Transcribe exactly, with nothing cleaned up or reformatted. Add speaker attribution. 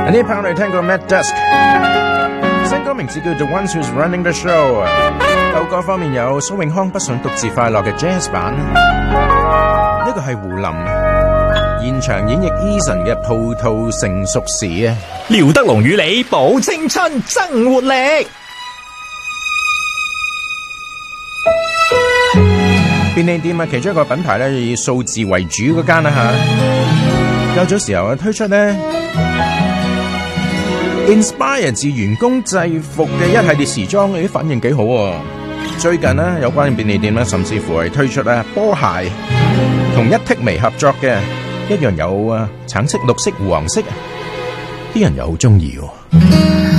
Speaker 1: 呢 part 我哋聽過 Matt Dusk， 新歌名字叫做 Ones Who's Running the Show。 舊歌方面有蘇永康不想獨自快樂嘅 Jazz 版，呢個係胡林現場演繹 Eason 嘅葡萄成熟時啊。
Speaker 2: 廖德龍與你保青春增活力。
Speaker 1: 便利店啊，其中一個品牌咧以數字為主嗰間啦吓，較早時候啊推出咧 inspire 自員工制服嘅一系列時裝，啲反應幾好喎。最近咧有關便利店咧，甚至乎係推出咧波鞋同一剔微合作嘅，一樣有啊橙色、綠色、黃色，啲人又好中意喎。